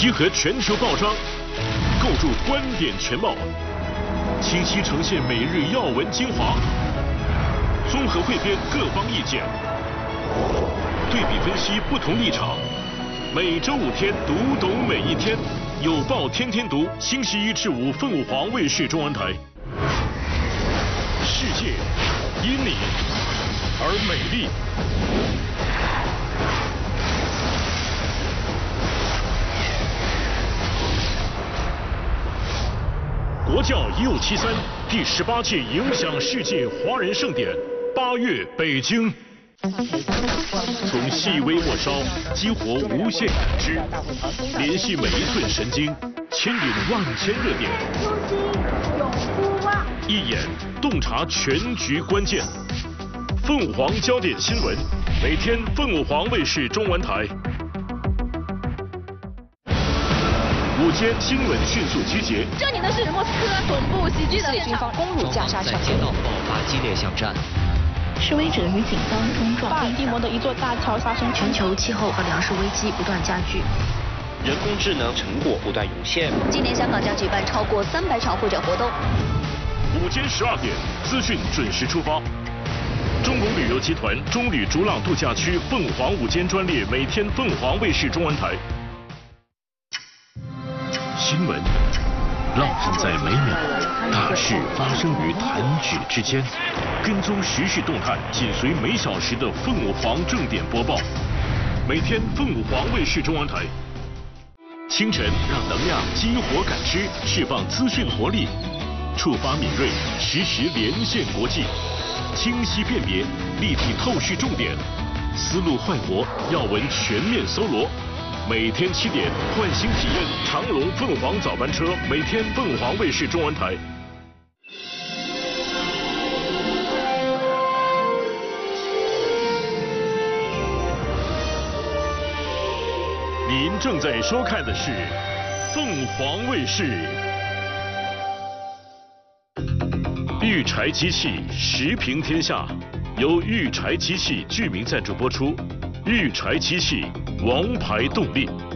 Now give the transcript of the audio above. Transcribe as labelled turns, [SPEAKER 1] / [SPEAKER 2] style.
[SPEAKER 1] 集合全球报章，构筑观点全貌，清晰呈现每日要闻精华，综合汇编各方意见，对比分析不同立场。每周5天，读懂每一天。有报天天读，星期1至5，凤凰卫视中文台。世界因你而美丽。国教1573第18届影响世界华人盛典8月北京。从细微末梢激活无限感知，联系每一寸神经，牵引万千热点。
[SPEAKER 2] 初心永不忘。
[SPEAKER 1] 一眼洞察全局关键。凤凰焦点新闻，每天凤凰卫视中文台。午间新闻迅速集结。
[SPEAKER 3] 这里的是莫斯科总部袭击的
[SPEAKER 4] 军方攻入加沙小
[SPEAKER 5] 街道爆发激烈巷战。
[SPEAKER 6] 示威者与警方冲撞。
[SPEAKER 4] 巴尔的摩的一座大桥发生
[SPEAKER 6] 全球气候和粮食危机不断加剧，
[SPEAKER 5] 人工智能成果不断涌现。
[SPEAKER 3] 今年香港将举办超过300场会展活动。
[SPEAKER 1] 午间12点，资讯准时出发。中国旅游集团中旅逐浪度假区凤凰午间专列，每天凤凰卫视中文台。新闻烙印在每秒，大事发生于弹指之间。跟踪时事动态，紧随每小时的凤凰正点播报。每天凤凰卫视中文台。清晨让能量激活感知，释放资讯活力，触发敏锐，实时连线国际，清晰辨别，立体透视重点，思路快活，要闻全面搜罗。每天7点，唤醒体验长龙凤凰早班车，每天凤凰卫视中文台。您正在收看的是凤凰卫视。育柴机器时评天下，由育柴机器居民赞助播出。育柴机器，王牌动力。